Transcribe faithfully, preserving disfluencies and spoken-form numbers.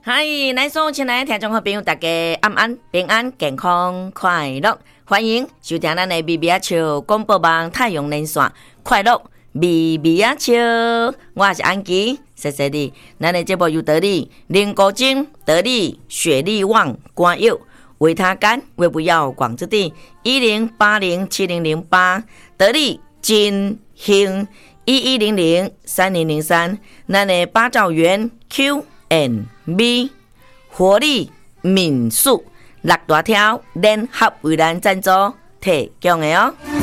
嗨，咱所有亲爱的听众和朋友，大家安安平安健康快乐，欢迎收听咱的咪咪啊笑广播网太阳连线，快乐咪咪啊笑，我是安琪，谢谢你。咱的节目由得力林国精、得力雪力旺瓜柚、维他干、胃不要广之地一零八零七零零八，得力金兴一一零零三零零三，咱的八兆元 Q N B 活力民宿六大条联合为咱赞助提供的哦。